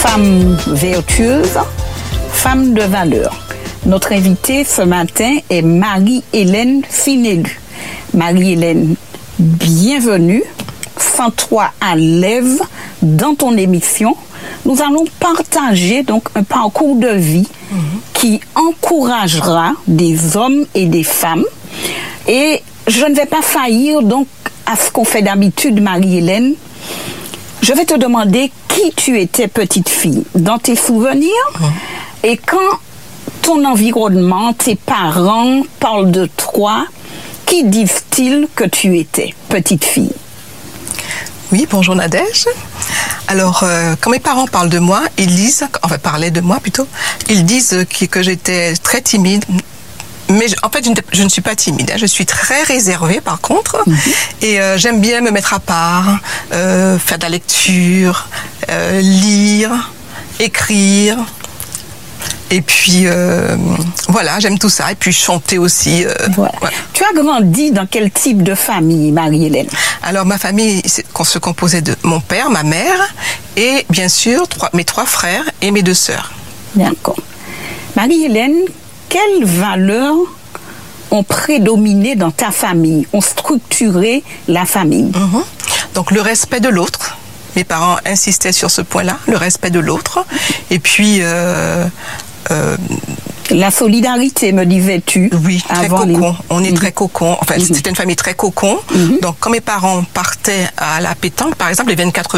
femme vertueuse, femme de valeur. Notre invitée ce matin est Marie-Hélène Finélu. Marie-Hélène, bienvenue. Sens-toi à l'aise dans ton émission. Nous allons partager donc un parcours de vie qui encouragera des hommes et des femmes. Et je ne vais pas faillir donc à ce qu'on fait d'habitude, Marie-Hélène. Je vais te demander qui tu étais petite fille dans tes souvenirs et quand ton environnement, tes parents parlent de toi, qui disent-ils que tu étais petite fille? Oui, bonjour Nadège. Alors, quand mes parents parlent de moi, parlaient de moi plutôt, ils disent que j'étais très timide. Mais en fait, je ne suis pas timide. Je suis très réservée, par contre. Et j'aime bien me mettre à part, faire de la lecture, lire, écrire. Et puis, voilà, j'aime tout ça. Et puis, chanter aussi. Voilà. Tu as grandi dans quel type de famille, Marie-Hélène? Alors, ma famille se composait de mon père, ma mère, et bien sûr, mes 3 frères et mes 2 sœurs. D'accord. Marie-Hélène, quelles valeurs ont prédominé dans ta famille, ont structuré la famille? Donc, le respect de l'autre. Mes parents insistaient sur ce point-là, le respect de l'autre. Et puis... la solidarité, me disais-tu? Oui, très cocon. On est très cocon. Enfin, c'était une famille très cocon. Donc, quand mes parents partaient à la pétanque, par exemple, les 24